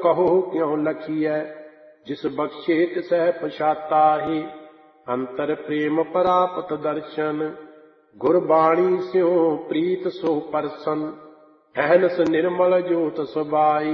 कहो क्यों लखिए, जिस बख्शे तिसह पछाताहि। अंतर प्रेम परापत दर्शन, गुरबाणी स्यों प्रीत सो परसन। अहनस निर्मल ज्योत सुबाई,